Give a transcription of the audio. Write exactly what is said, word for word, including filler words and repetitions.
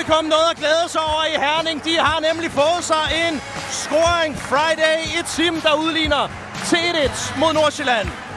publikum noget at glæde sig over i Herning. De har nemlig fået sig en scoring Friday. Et sim, der udligner til et et mod Nordsjælland.